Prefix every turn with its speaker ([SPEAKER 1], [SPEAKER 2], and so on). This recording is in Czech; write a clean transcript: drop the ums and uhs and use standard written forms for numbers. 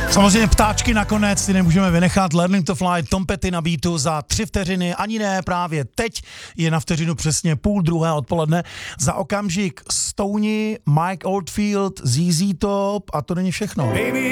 [SPEAKER 1] Samozřejmě ptáčky nakonec, ty nemůžeme vynechat. Learning to Fly, Tom Petty na beatu za 3 vteřiny, ani ne, právě teď je na vteřinu přesně 12:30 odpoledne. Za okamžik Stoney, Mike Oldfield, ZZ Top a to není všechno.